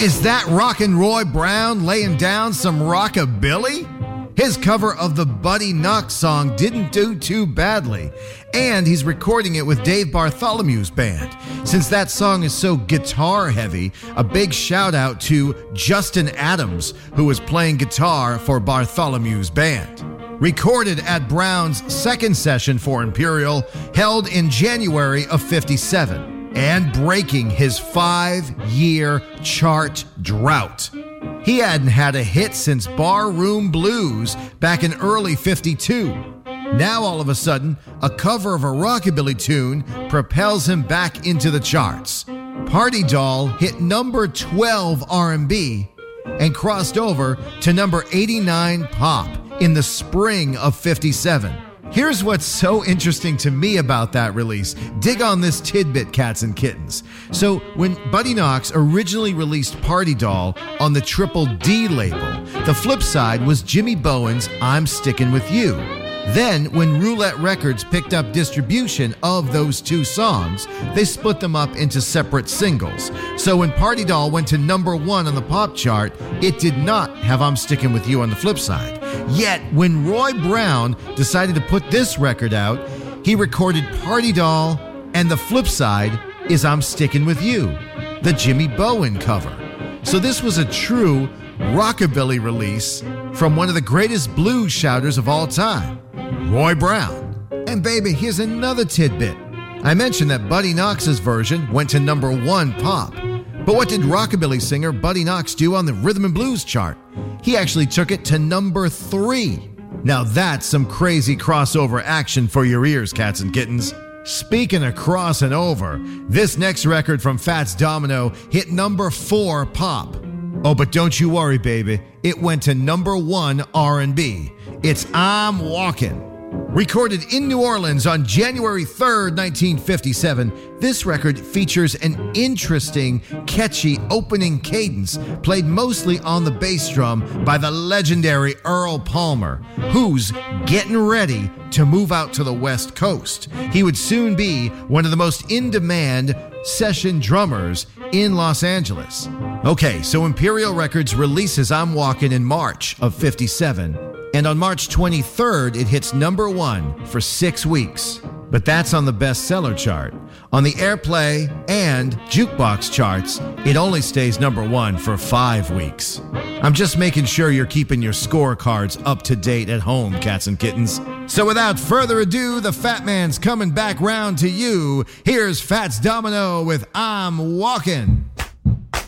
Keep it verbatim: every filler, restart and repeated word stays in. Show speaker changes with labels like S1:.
S1: Is that Rockin' Roy Brown laying down some rockabilly? His cover of the Buddy Knox song didn't do too badly, and he's recording it with Dave Bartholomew's band. Since that song is so guitar-heavy, a big shout-out to Justin Adams, who was playing guitar for Bartholomew's band. Recorded at Brown's second session for Imperial, held in January of fifty-seven, and breaking his five-year chart drought. He hadn't had a hit since Barroom Blues back in early fifty-two. Now all of a sudden, a cover of a rockabilly tune propels him back into the charts. Party Doll hit number twelve R and B and crossed over to number eighty-nine pop in the spring of fifty-seven. Here's what's so interesting to me about that release. Dig on this tidbit, cats and kittens. So when Buddy Knox originally released Party Doll on the Triple D label, the flip side was Jimmy Bowen's I'm Stickin' With You. Then, when Roulette Records picked up distribution of those two songs, they split them up into separate singles. So when Party Doll went to number one on the pop chart, it did not have I'm Stickin' With You on the flip side. Yet, when Roy Brown decided to put this record out, he recorded Party Doll, and the flip side is I'm Stickin' With You, the Jimmy Bowen cover. So this was a true rockabilly release from one of the greatest blues shouters of all time, Roy Brown. And baby, here's another tidbit. I mentioned that Buddy Knox's version went to number one pop. But what did rockabilly singer Buddy Knox do on the Rhythm and Blues chart? He actually took it to number three. Now that's some crazy crossover action for your ears, cats and kittens. Speaking of crossing over, this next record from Fats Domino hit number four pop. Oh, but don't you worry, baby. It went to number one R and B. It's I'm Walkin'. Recorded in New Orleans on January third, nineteen fifty-seven, this record features an interesting, catchy opening cadence played mostly on the bass drum by the legendary Earl Palmer, who's getting ready to move out to the West Coast. He would soon be one of the most in-demand session drummers in Los Angeles. Okay, so Imperial Records releases I'm Walkin' in March of fifty-seven. And on March twenty-third, it hits number one for six weeks. But that's on the bestseller chart. On the Airplay and Jukebox charts, it only stays number one for five weeks. I'm just making sure you're keeping your scorecards up to date at home, cats and kittens. So without further ado, the Fat Man's coming back round to you. Here's Fats Domino with I'm Walkin'.